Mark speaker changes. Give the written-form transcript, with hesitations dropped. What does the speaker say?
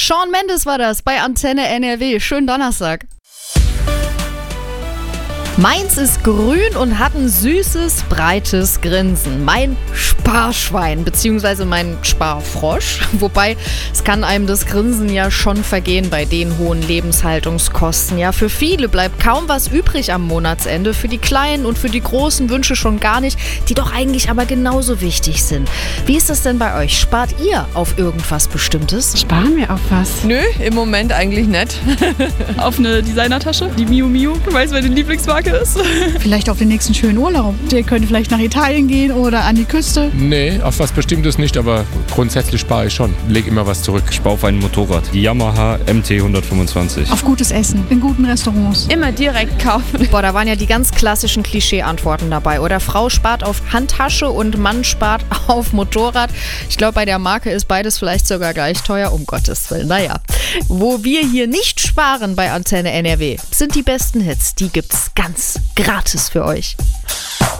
Speaker 1: Shawn Mendes war das bei Antenne NRW. Schönen Donnerstag. Meins ist grün und hat ein süßes, breites Grinsen. Mein Sparschwein, beziehungsweise mein Sparfrosch. Wobei, es kann einem das Grinsen ja schon vergehen bei den hohen Lebenshaltungskosten. Ja, für viele bleibt kaum was übrig am Monatsende. Für die kleinen und für die großen Wünsche schon gar nicht, die doch eigentlich aber genauso wichtig sind. Wie ist das denn bei euch? Spart ihr auf irgendwas Bestimmtes?
Speaker 2: Sparen wir auf was?
Speaker 3: Nö, im Moment eigentlich nicht.
Speaker 4: Auf eine Designertasche, die Miu Miu, weil es meine Lieblingsmarke ist.
Speaker 2: Vielleicht auf den nächsten schönen Urlaub. Der könnte vielleicht nach Italien gehen oder an die Küste.
Speaker 5: Nee, auf was Bestimmtes nicht, aber grundsätzlich spare ich schon. Leg immer was zurück.
Speaker 6: Ich spare auf ein Motorrad. Die Yamaha MT 125.
Speaker 2: Auf gutes Essen, in guten Restaurants.
Speaker 3: Immer direkt kaufen.
Speaker 1: Boah, da waren ja die ganz klassischen Klischee-Antworten dabei. Oder Frau spart auf Handtasche und Mann spart auf Motorrad. Ich glaube, bei der Marke ist beides vielleicht sogar gleich teuer, um Gottes Willen. Naja, wo wir hier nicht sparen bei Antenne NRW, sind die besten Hits. Die gibt's ganz gratis für euch.